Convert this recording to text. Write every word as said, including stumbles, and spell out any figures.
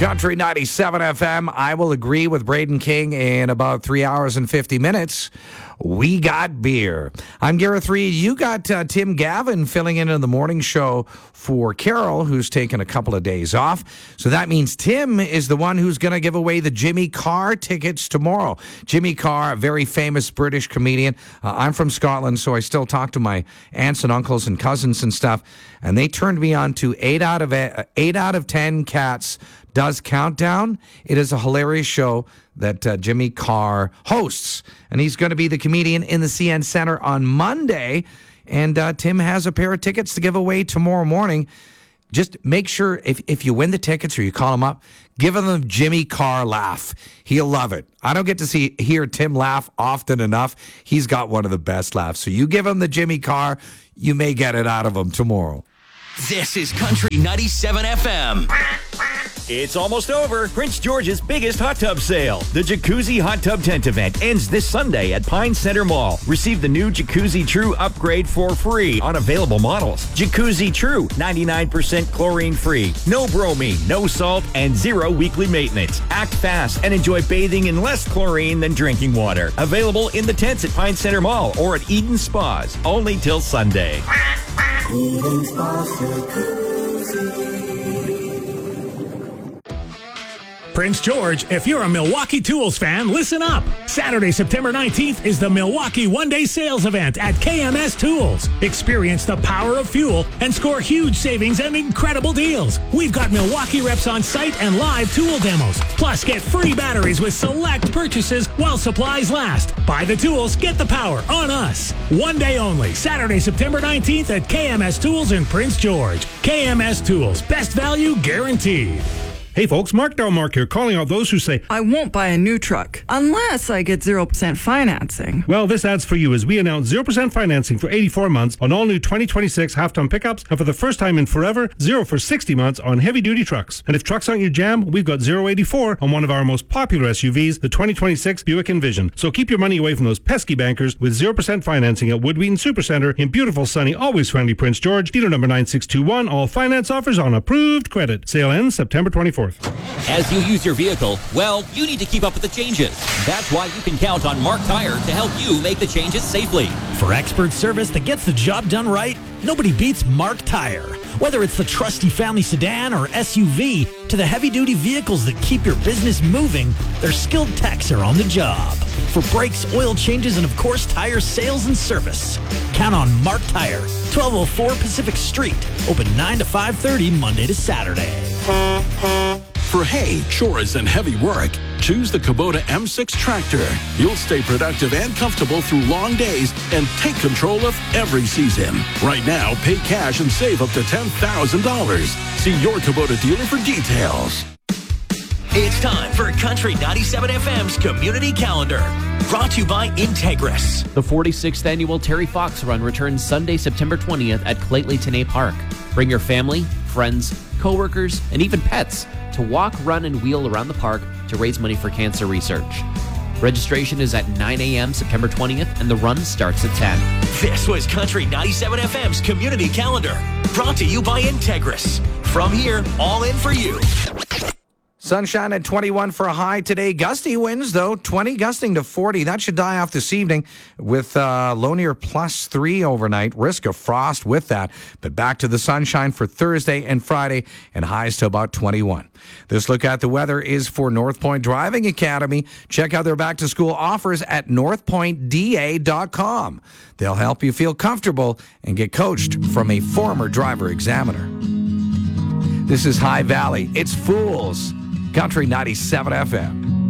Country ninety-seven F M. I will agree with Braden King in about three hours and fifty minutes. We got beer. I'm Gareth Reed. You got uh, Tim Gavin filling in in the morning show for Carol, who's taken a couple of days off. So that means Tim is the one who's going to give away the Jimmy Carr tickets tomorrow. Jimmy Carr, a very famous British comedian. Uh, I'm from Scotland, so I still talk to my aunts and uncles and cousins and stuff. And they turned me on to eight out of eight out of ten Cats Does Countdown. It is a hilarious show that uh, Jimmy Carr hosts, and he's going to be the comedian in the C N Center on Monday. And uh, Tim has a pair of tickets to give away tomorrow morning. Just make sure if, if you win the tickets or you call him up, give him the Jimmy Carr laugh. He'll love it. I don't get to see hear Tim laugh often enough. He's got one of the best laughs. So you give him the Jimmy Carr, you may get it out of him tomorrow. This is Country ninety-seven F M. It's almost over. Prince George's biggest hot tub sale. The Jacuzzi Hot Tub Tent event ends this Sunday at Pine Center Mall. Receive the new Jacuzzi True upgrade for free on available models. Jacuzzi True, ninety-nine percent chlorine free, no bromine, no salt, and zero weekly maintenance. Act fast and enjoy bathing in less chlorine than drinking water. Available in the tents at Pine Center Mall or at Eden Spas. Only till Sunday. Eden Spas Jacuzzi. Prince George, if you're a Milwaukee Tools fan, listen up. Saturday, September nineteenth is the Milwaukee One-Day Sales Event at K M S Tools. Experience the power of fuel and score huge savings and incredible deals. We've got Milwaukee reps on site and live tool demos. Plus, get free batteries with select purchases while supplies last. Buy the tools, get the power on us. One day only, Saturday, September nineteenth at K M S Tools in Prince George. K M S Tools, best value guaranteed. Hey folks, Mark Delmark here, calling out those who say, I won't buy a new truck unless I get zero percent financing. Well, this ad's for you as we announce zero percent financing for eighty-four months on all new twenty twenty-six half-ton pickups, and for the first time in forever, zero for sixty months on heavy-duty trucks. And if trucks aren't your jam, we've got zero eighty-four on one of our most popular S U Vs, the twenty twenty-six Buick Envision. So keep your money away from those pesky bankers with zero percent financing at Woodwheaton Supercenter in beautiful, sunny, always friendly Prince George. Dealer number nine six two one. All finance offers on approved credit. Sale ends September twenty-fourth. As you use your vehicle, well, you need to keep up with the changes. That's why you can count on Mark Tire to help you make the changes safely. For expert service that gets the job done right, nobody beats Mark Tire. Whether it's the trusty family sedan or S U V to the heavy-duty vehicles that keep your business moving, their skilled techs are on the job. For brakes, oil changes, and of course, tire sales and service. Count on Mark Tire, twelve oh four Pacific Street. Open nine to five thirty Monday to Saturday. For hay, chores, and heavy work, choose the Kubota M six tractor. You'll stay productive and comfortable through long days and take control of every season. Right now, pay cash and save up to ten thousand dollars. See your Kubota dealer for details. It's time for Country ninety-seven F M's Community Calendar. Brought to you by Integris. The forty-sixth Annual Terry Fox Run returns Sunday, September twentieth at Claytley Tenay Park. Bring your family, friends, coworkers, and even pets to walk, run, and wheel around the park to raise money for cancer research. Registration is at nine a.m. September twentieth, and the run starts at ten. This was Country ninety-seven F M's Community Calendar. Brought to you by Integris. From here, all in for you. Sunshine at twenty-one for a high today. Gusty winds, though, twenty gusting to forty. That should die off this evening with uh, low near plus three overnight. Risk of frost with that. But back to the sunshine for Thursday and Friday and highs to about twenty-one. This look at the weather is for North Point Driving Academy. Check out their back-to-school offers at north point d a dot com. They'll help you feel comfortable and get coached from a former driver examiner. This is High Valley. It's Fools. Country ninety-seven F M.